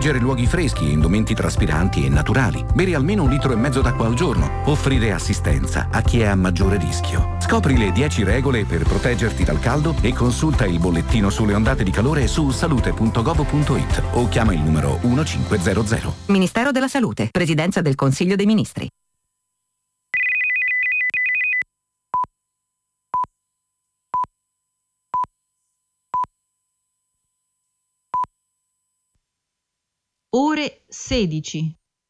scegliere luoghi freschi, indumenti traspiranti e naturali, bere almeno 1,5 litri d'acqua al giorno, offrire assistenza a chi è a maggiore rischio. Scopri le 10 regole per proteggerti dal caldo e consulta il bollettino sulle ondate di calore su salute.gov.it o chiama il numero 1500. Ministero della Salute, Presidenza del Consiglio dei Ministri. Ore 16.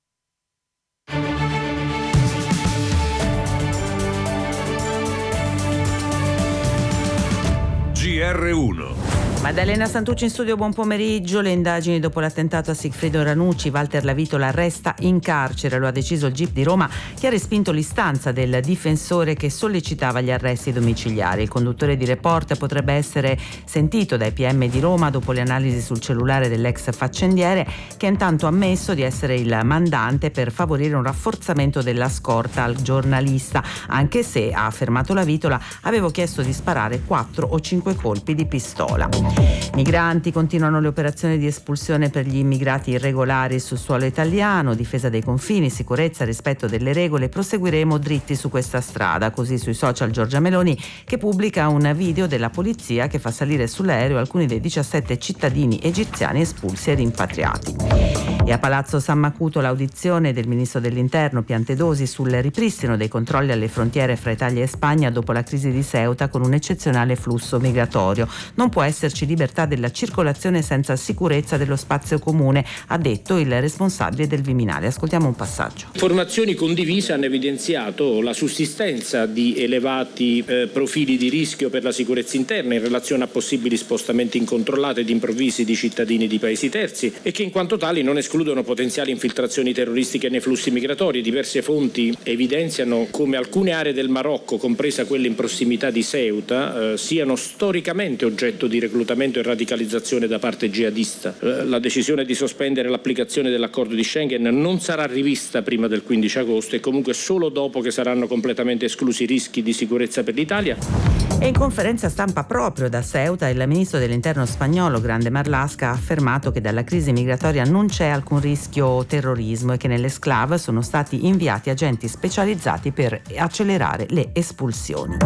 GR1. Maddalena Santucci in studio, buon pomeriggio. Le indagini dopo l'attentato a Sigfredo Ranucci. Walter Lavitola resta in carcere, lo ha deciso il GIP di Roma, che ha respinto l'istanza del difensore che sollecitava gli arresti domiciliari. Il conduttore di Report potrebbe essere sentito dai PM di Roma dopo le analisi sul cellulare dell'ex faccendiere, che ha intanto ammesso di essere il mandante per favorire un rafforzamento della scorta al giornalista, anche se, ha affermato Lavitola, avevo chiesto di sparare 4 o 5 colpi di pistola. Migranti, continuano le operazioni di espulsione per gli immigrati irregolari sul suolo italiano, difesa dei confini, sicurezza, rispetto delle regole. Proseguiremo dritti su questa strada, così sui social Giorgia Meloni, che pubblica un video della polizia che fa salire sull'aereo alcuni dei 17 cittadini egiziani espulsi e rimpatriati. E a Palazzo San Macuto l'audizione del ministro dell'Interno Piantedosi sul ripristino dei controlli alle frontiere fra Italia e Spagna dopo la crisi di Ceuta con un eccezionale flusso migratorio. Non può esserci libertà della circolazione senza sicurezza dello spazio comune, ha detto il responsabile del Viminale. Ascoltiamo un passaggio. Informazioni condivise hanno evidenziato la sussistenza di elevati profili di rischio per la sicurezza interna in relazione a possibili spostamenti incontrollati ed improvvisi di cittadini di paesi terzi e che in quanto tali non escludono potenziali infiltrazioni terroristiche nei flussi migratori. Diverse fonti evidenziano come alcune aree del Marocco, compresa quelle in prossimità di Ceuta, siano storicamente oggetto di reclutamento e radicalizzazione da parte jihadista. La decisione di sospendere l'applicazione dell'accordo di Schengen non sarà rivista prima del 15 agosto e comunque solo dopo che saranno completamente esclusi i rischi di sicurezza per l'Italia. E in conferenza stampa proprio da Ceuta il ministro dell'Interno spagnolo Grande Marlaska ha affermato che dalla crisi migratoria non c'è alcun rischio terrorismo e che nell'esclave sono stati inviati agenti specializzati per accelerare le espulsioni.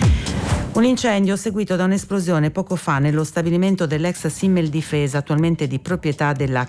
Un incendio seguito da un'esplosione poco fa nello stabilimento dell'ex Simmel Difesa, attualmente di proprietà della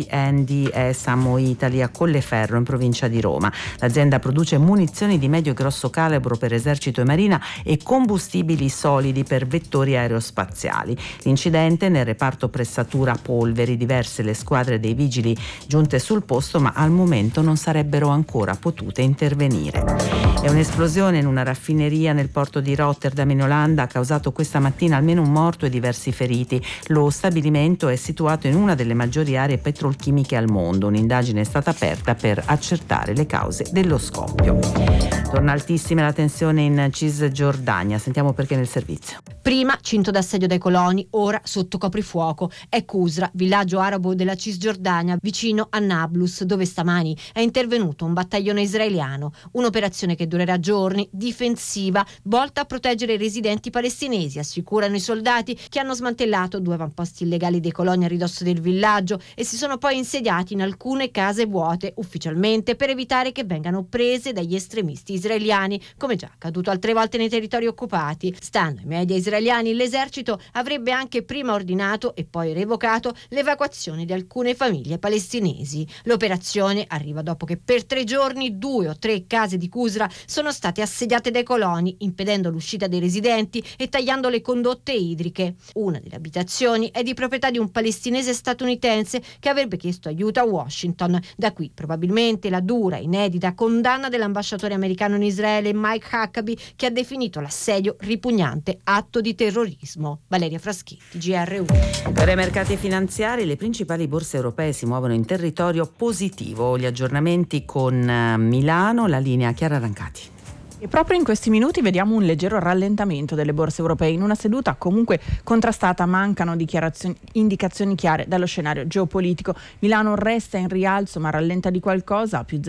K&S Ammo Italy a Colleferro, in provincia di Roma. L'azienda produce munizioni di medio e grosso calibro per esercito e marina e combustibili solidi per vettori aerospaziali. L'incidente nel reparto pressatura polveri, diverse le squadre dei vigili giunte sul posto, ma al momento non sarebbero ancora potute intervenire. È un'esplosione in una raffineria nel porto di Rotterdam in Olanda ha causato questa mattina almeno un morto e diversi feriti. Lo stabilimento è situato in una delle maggiori aree petrolchimiche al mondo. Un'indagine è stata aperta per accertare le cause dello scoppio. Torna altissima la tensione in Cisgiordania. Sentiamo perché nel servizio. Prima cinto d'assedio dai coloni, ora sotto coprifuoco. È Qusra, villaggio arabo della Cisgiordania, vicino a Nablus, dove stamani è intervenuto un battaglione israeliano. Un'operazione che durerà giorni, difensiva, volta a proteggere i residenti palestinesi, assicurano i soldati, che hanno smantellato 2 avamposti illegali dei coloni a ridosso del villaggio e si sono poi insediati in alcune case vuote, ufficialmente per evitare che vengano prese dagli estremisti israeliani, come già accaduto altre volte nei territori occupati. Stando ai media israeliani, l'esercito avrebbe anche prima ordinato e poi revocato l'evacuazione di alcune famiglie palestinesi. L'operazione arriva dopo che per 3 giorni 2 o 3 case di Qusra sono state assediate dai coloni, impedendo l'uscita dei residenti e tagliando le condotte idriche. Una delle abitazioni è di proprietà di un palestinese statunitense che avrebbe chiesto aiuto a Washington. Da qui probabilmente la dura, inedita condanna dell'ambasciatore americano in Israele Mike Huckabee, che ha definito l'assedio ripugnante atto di terrorismo. Valeria Fraschetti, GR1. Per i mercati finanziari, le principali borse europee si muovono in territorio positivo. Gli aggiornamenti con Milano, la linea Chiara Rancati. E proprio in questi minuti vediamo un leggero rallentamento delle borse europee in una seduta comunque contrastata. Mancano indicazioni chiare dallo scenario geopolitico. Milano resta in rialzo ma rallenta di qualcosa, più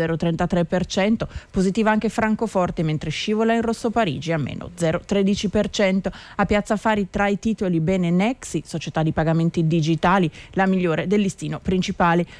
0,33%, positiva anche Francoforte mentre scivola in rosso Parigi a meno 0,13%. A Piazza Affari tra i titoli bene Nexi, società di pagamenti digitali, la migliore del listino principale.